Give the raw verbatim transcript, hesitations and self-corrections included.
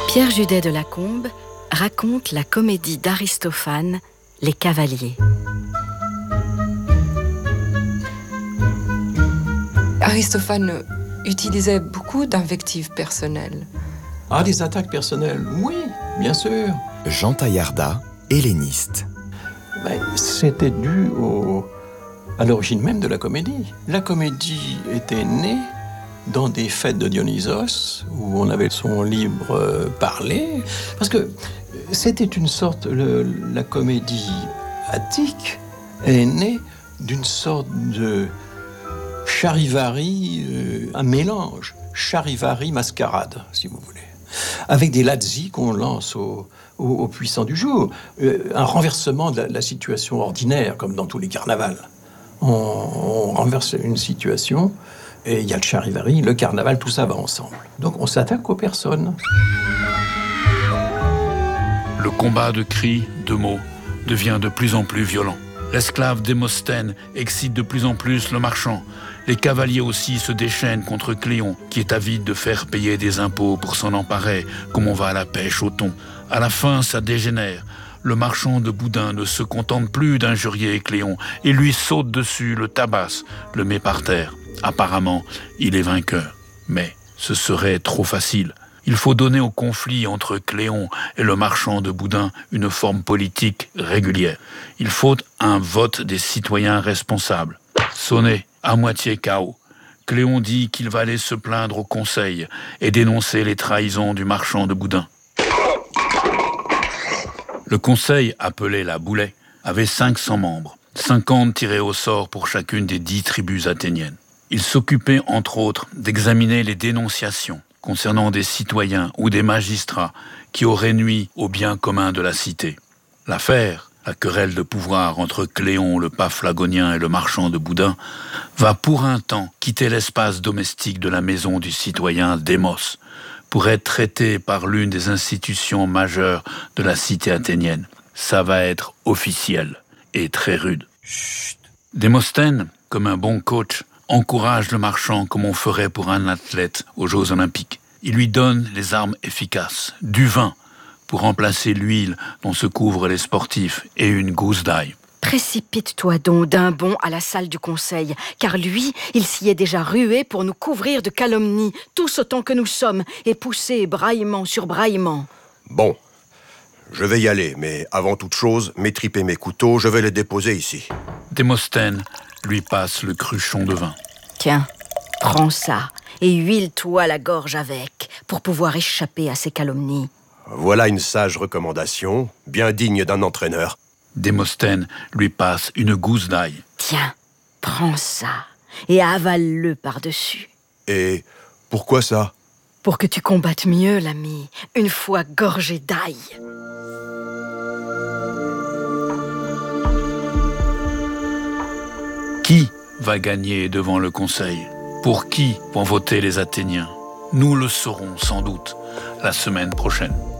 Pierre Judet de Lacombe raconte la comédie d'Aristophane, Les Cavaliers. Aristophane utilisait beaucoup d'invectives personnelles. Ah, des attaques personnelles, oui, bien sûr. Jean Taillarda, helléniste. Ben, c'était dû au, à l'origine même de la comédie. La comédie était née dans des fêtes de Dionysos, où on avait son libre euh, parler, parce que c'était une sorte, le, la comédie attique est née d'une sorte de charivari, euh, un mélange, charivari mascarade, si vous voulez, avec des lazzi qu'on lance aux au, au puissants du jour, euh, un renversement de la, la situation ordinaire, comme dans tous les carnavals. On, on renverse une situation, et il y a le charivari, le carnaval, tout ça va ensemble. Donc on s'attaque aux personnes. Le combat de cris, de mots, devient de plus en plus violent. L'esclave Démosthène excite de plus en plus le marchand. Les cavaliers aussi se déchaînent contre Cléon, qui est avide de faire payer des impôts pour s'en emparer, comme on va à la pêche au thon. À la fin, ça dégénère. Le marchand de boudin ne se contente plus d'injurier Cléon et lui saute dessus, le tabasse, le met par terre. Apparemment, il est vainqueur. Mais ce serait trop facile. Il faut donner au conflit entre Cléon et le marchand de boudin une forme politique régulière. Il faut un vote des citoyens responsables. Sonné, à moitié K O. Cléon dit qu'il va aller se plaindre au conseil et dénoncer les trahisons du marchand de boudin. Le conseil, appelé la Boulée, avait cinq cents membres, cinquante tirés au sort pour chacune des dix tribus athéniennes. Il s'occupait, entre autres, d'examiner les dénonciations concernant des citoyens ou des magistrats qui auraient nui au bien commun de la cité. L'affaire, la querelle de pouvoir entre Cléon, le paphlagonien et le marchand de boudin, va pour un temps quitter l'espace domestique de la maison du citoyen Démos pour être traitée par l'une des institutions majeures de la cité athénienne. Ça va être officiel et très rude. Chut. Démosthène, comme un bon coach, encourage le marchand comme on ferait pour un athlète aux Jeux Olympiques. Il lui donne les armes efficaces, du vin pour remplacer l'huile dont se couvrent les sportifs et une gousse d'ail. Précipite-toi donc d'un bond à la salle du conseil, car lui, il s'y est déjà rué pour nous couvrir de calomnies, tous autant que nous sommes, et pousser braillement sur braillement. Bon, je vais y aller, mais avant toute chose, m'étriper mes couteaux, je vais les déposer ici. Démosthène lui passe le cruchon de vin. Tiens, prends ça et huile-toi la gorge avec pour pouvoir échapper à ces calomnies. Voilà une sage recommandation, bien digne d'un entraîneur. Démosthène lui passe une gousse d'ail. Tiens, prends ça et avale-le par-dessus. Et pourquoi ça? Pour que tu combattes mieux, l'ami, une fois gorgé d'ail. Qui va gagner devant le conseil? Pour qui vont voter les Athéniens? Nous le saurons sans doute la semaine prochaine.